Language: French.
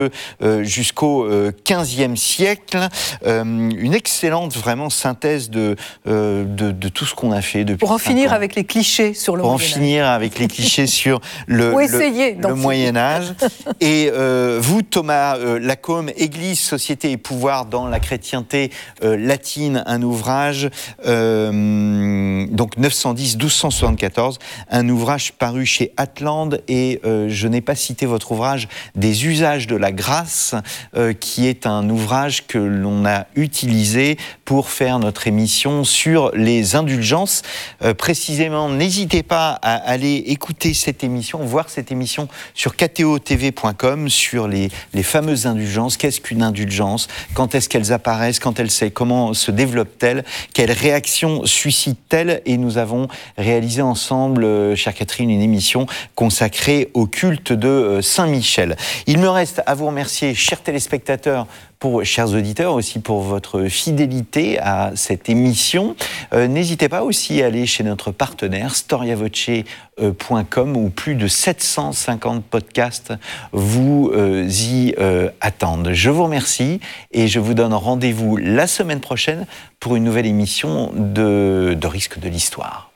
jusqu'au XVe siècle. Une excellente vraiment synthèse de tout ce qu'on a fait depuis. Pour en finir avec les clichés sur le Moyen-Âge. Pour en finir avec les clichés sur le Moyen-Âge. Et vous, Thomas Lacombe, Église, société et pouvoir dans la chrétienté latine, un ouvrage, donc 910-1274, un ouvrage paru chez Atlante, et je n'ai pas cité votre ouvrage des usages de la grâce, qui est un ouvrage que l'on a utilisé pour faire notre émission sur les indulgences. Précisément, n'hésitez pas à aller écouter cette émission, voir cette émission sur ktotv.com sur les fameuses indulgences. Qu'est-ce qu'une indulgence? Quand est-ce qu'elles apparaissent? Comment se développent-elles? Quelles réactions suscitent-elles? Et nous avons réalisé ensemble, chère Catherine, une émission consacrée au culte de Saint-Michel. Il me reste à vous remercier, chers téléspectateurs, chers auditeurs, aussi pour votre fidélité à cette émission. N'hésitez pas aussi à aller chez notre partenaire storiavoce.com, où plus de 750 podcasts vous y attendent. Je vous remercie et je vous donne rendez-vous la semaine prochaine pour une nouvelle émission de Risque de l'Histoire.